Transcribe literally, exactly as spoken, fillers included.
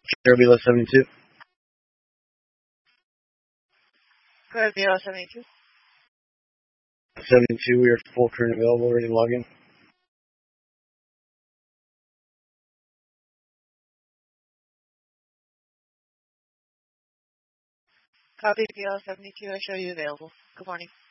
Share B L S seventy-two. Go ahead, B L S seventy-two. seventy-two, we are full current available, ready to log in. Copy B L S seventy-two, I show you available. Good morning.